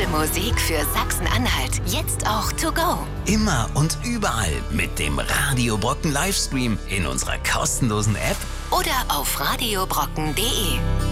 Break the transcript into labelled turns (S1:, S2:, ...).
S1: beste Musik für Sachsen-Anhalt jetzt auch to go.
S2: Immer und überall mit dem Radio Brocken Livestream in unserer kostenlosen App
S1: Oder auf radiobrocken.de.